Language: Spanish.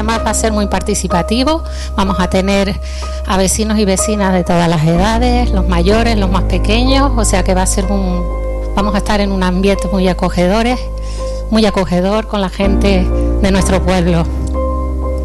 además va a ser muy participativo. Vamos a tener a vecinos y vecinas de todas las edades, los mayores, los más pequeños, o sea que vamos a estar en un ambiente muy acogedor con la gente de nuestro pueblo.